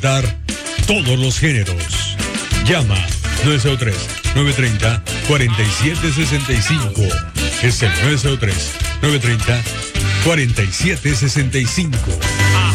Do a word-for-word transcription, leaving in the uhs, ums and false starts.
todos los géneros. Llama nueve cero tres, nueve tres cero, cuatro siete seis cinco. Es el nueve cero tres, nueve tres cero, cuatro siete seis cinco.